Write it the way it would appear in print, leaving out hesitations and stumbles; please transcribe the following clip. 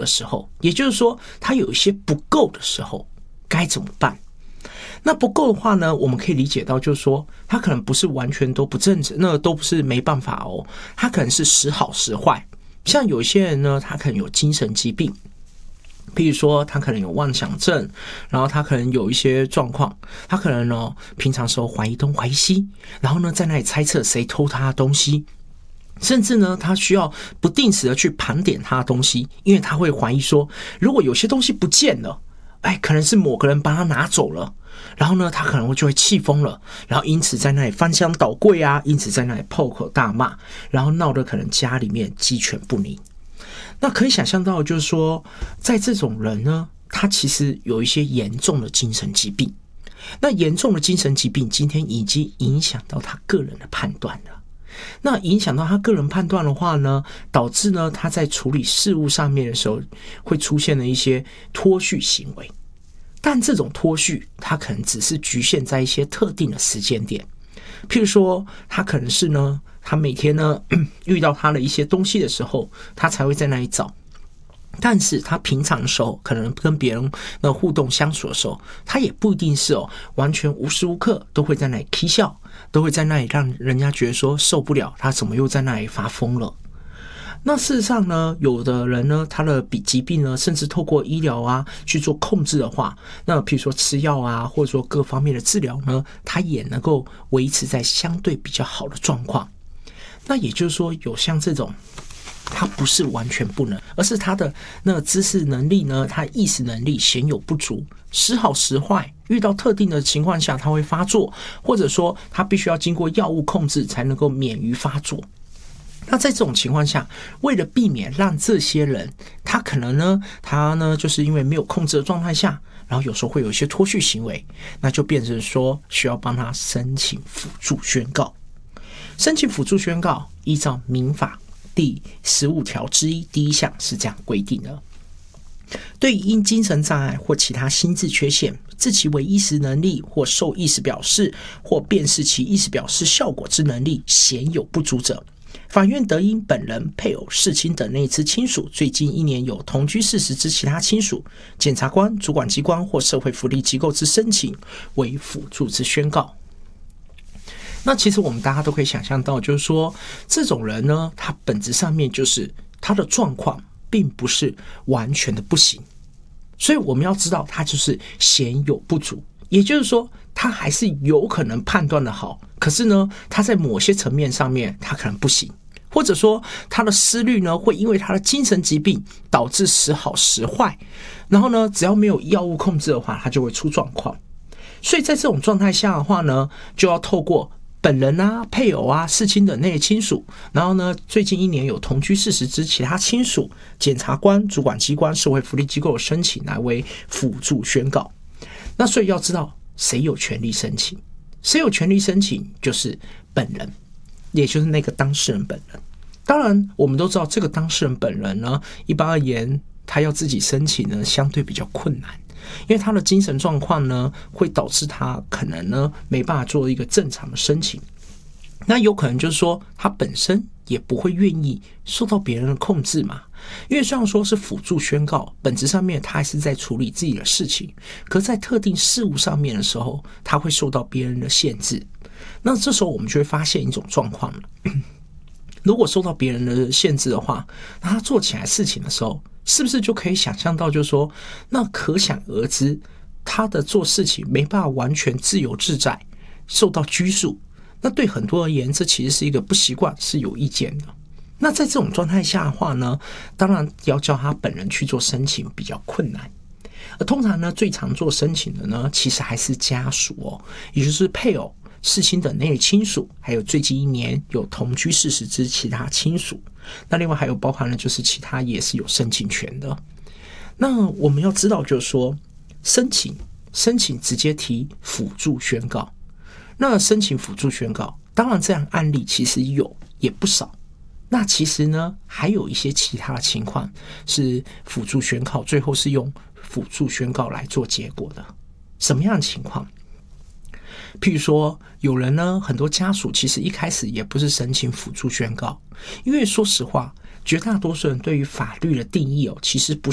的时候，也就是说他有一些不够的时候该怎么办？那不够的话呢，我们可以理解到就是说他可能不是完全都不正直，那都不是没办法哦，他可能是时好时坏。像有些人呢，他可能有精神疾病，譬如说他可能有妄想症，然后他可能有一些状况，他可能呢平常时候怀疑东怀疑西，然后呢在那里猜测谁偷他的东西，甚至呢他需要不定时的去盘点他的东西，因为他会怀疑说如果有些东西不见了，可能是某个人把他拿走了，然后呢他可能就会气疯了，然后因此在那里翻箱倒柜啊，因此在那里破口大骂，然后闹得可能家里面鸡犬不宁。那可以想象到就是说在这种人呢，他其实有一些严重的精神疾病，那严重的精神疾病今天已经影响到他个人的判断了。那影响到他个人判断的话呢，导致呢他在处理事务上面的时候会出现了一些脱序行为，但这种脱序他可能只是局限在一些特定的时间点，譬如说他可能是呢他每天呢遇到他的一些东西的时候，他才会在那里找，但是他平常的时候可能跟别人的互动相处的时候，他也不一定是完全无时无刻都会在那里起笑，都会在那里让人家觉得说受不了，他怎么又在那里发疯了。那事实上呢，有的人呢他的疾病呢甚至透过医疗啊去做控制的话，那譬如说吃药啊，或者说各方面的治疗呢，他也能够维持在相对比较好的状况。那也就是说有像这种他不是完全不能，而是他的那个知识能力呢，他意识能力显有不足，时好时坏，遇到特定的情况下他会发作，或者说他必须要经过药物控制才能够免于发作。那在这种情况下，为了避免让这些人他可能呢就是因为没有控制的状态下，然后有时候会有一些脱序行为，那就变成说需要帮他申请辅助宣告。申请辅助宣告依照民法第15条之一第1项是这样规定的：对于因精神障碍或其他心智缺陷，自其为意识能力或受意识表示或辨识其意识表示效果之能力显有不足者，法院得因本人、配偶、世亲等内之亲属最近1年有同居事实之其他亲属，检察官、主管机关或社会福利机构之申请为辅助之宣告。那其实我们大家都可以想象到，就是说这种人呢，他本质上面就是他的状况并不是完全的不行，所以我们要知道他就是显有不足，也就是说他还是有可能判断的好，可是呢他在某些层面上面他可能不行，或者说他的思虑呢会因为他的精神疾病导致时好时坏，然后呢只要没有药物控制的话，他就会出状况。所以在这种状态下的话呢，就要透过本人啊、配偶啊、世亲等内亲属，然后呢最近1年有同居事实之其他亲属，检察官、主管机关、社会福利机构的申请来为辅助宣告。那所以要知道谁有权利申请，谁有权利申请就是本人，也就是那个当事人本人。当然我们都知道这个当事人本人呢，一般而言他要自己申请呢相对比较困难，因为他的精神状况呢会导致他可能呢没办法做一个正常的申请，那有可能就是说他本身也不会愿意受到别人的控制嘛，因为虽然说是辅助宣告，本质上面他还是在处理自己的事情，可在特定事务上面的时候，他会受到别人的限制。那这时候我们就会发现一种状况了，如果受到别人的限制的话，那他做起来事情的时候，是不是就可以想象到就是说，那可想而知他的做事情没办法完全自由自在，受到拘束，那对很多而言这其实是一个不习惯，是有意见的。那在这种状态下的话呢，当然要叫他本人去做申请比较困难，而通常呢最常做申请的呢其实还是家属也就是配偶、世亲等内亲属，还有最近1年有同居事实之其他亲属。那另外还有包含了就是其他也是有申请权的。那我们要知道就是说申请直接提辅助宣告，那申请辅助宣告当然这样案例其实有也不少，那其实呢还有一些其他的情况是辅助宣告最后是用辅助宣告来做结果的。什么样的情况？譬如说有人呢，很多家属其实一开始也不是申请辅助宣告，因为说实话绝大多数人对于法律的定义其实不